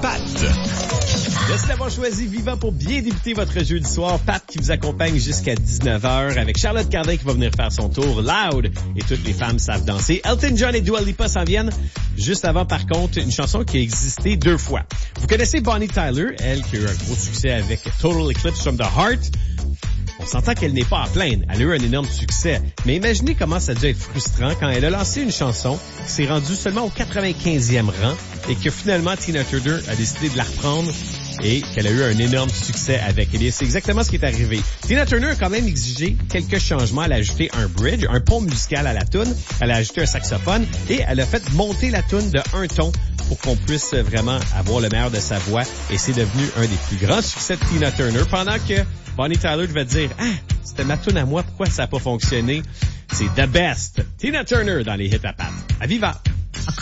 Pat. Merci d'avoir choisi Vivant pour bien débuter votre jeudi soir. Pat qui vous accompagne jusqu'à 19h avec Charlotte Cardin qui va venir faire son tour. Loud et toutes les femmes savent danser. Elton John et Dua Lipa s'en viennent. Juste avant, par contre, une chanson qui a existé 2 fois. Vous connaissez Bonnie Tyler, elle qui a eu un gros succès avec Total Eclipse from the Heart. On s'entend qu'elle n'est pas à plaindre. Elle a eu un énorme succès. Mais imaginez comment ça a dû être frustrant quand elle a lancé une chanson qui s'est rendue seulement au 95e rang et que finalement Tina Turner a décidé de la reprendre et qu'elle a eu un énorme succès avec. Eh bien, c'est exactement ce qui est arrivé. Tina Turner a quand même exigé quelques changements. Elle a ajouté un bridge, un pont musical à la toune. Elle a ajouté un saxophone et elle a fait monter la toune de 1 ton pour qu'on puisse vraiment avoir le meilleur de sa voix. Et c'est devenu un des plus grands succès de Tina Turner. Pendant que Bonnie Tyler devait dire « Ah, c'était ma toune à moi, pourquoi ça n'a pas fonctionné? » C'est the best. Tina Turner dans les hits à Pat. À Viva!